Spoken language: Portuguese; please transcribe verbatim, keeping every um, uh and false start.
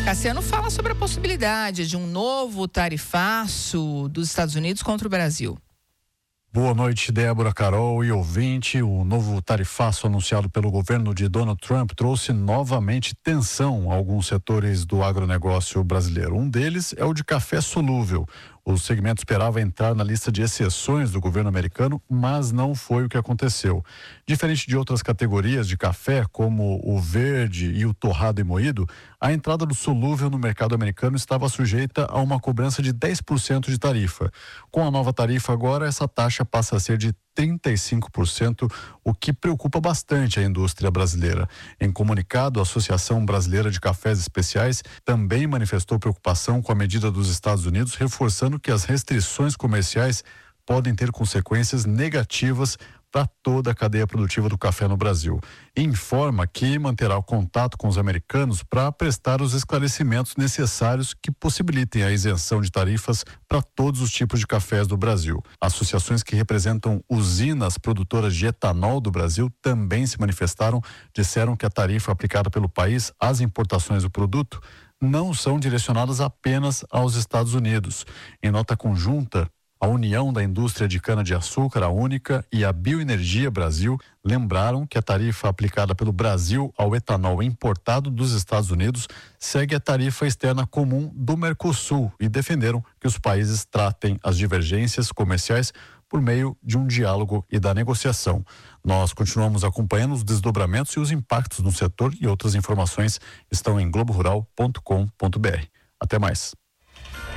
Cassiano fala sobre a possibilidade de um novo tarifaço dos Estados Unidos contra o Brasil. Boa noite, Débora, Carol e ouvinte. O novo tarifaço anunciado pelo governo de Donald Trump trouxe novamente tensão a alguns setores do agronegócio brasileiro. Um deles é o de café solúvel. O segmento esperava entrar na lista de exceções do governo americano, mas não foi o que aconteceu. Diferente de outras categorias de café, como o verde e o torrado e moído, a entrada do solúvel no mercado americano estava sujeita a uma cobrança de dez por cento de tarifa. Com a nova tarifa agora, essa taxa passa a ser de trinta e cinco por cento, o que preocupa bastante a indústria brasileira. Em comunicado, a Associação Brasileira de Cafés Especiais também manifestou preocupação com a medida dos Estados Unidos, reforçando que as restrições comerciais podem ter consequências negativas para toda a cadeia produtiva do café no Brasil. E informa que manterá o contato com os americanos para prestar os esclarecimentos necessários que possibilitem a isenção de tarifas para todos os tipos de cafés do Brasil. Associações que representam usinas produtoras de etanol do Brasil também se manifestaram, disseram que a tarifa aplicada pelo país às importações do produto não são direcionadas apenas aos Estados Unidos. Em nota conjunta, a União da Indústria de Cana-de-Açúcar, a Única, e a Bioenergia Brasil lembraram que a tarifa aplicada pelo Brasil ao etanol importado dos Estados Unidos segue a tarifa externa comum do Mercosul e defenderam que os países tratem as divergências comerciais por meio de um diálogo e da negociação. Nós continuamos acompanhando os desdobramentos e os impactos no setor, e outras informações estão em globo rural ponto com ponto br. Até mais.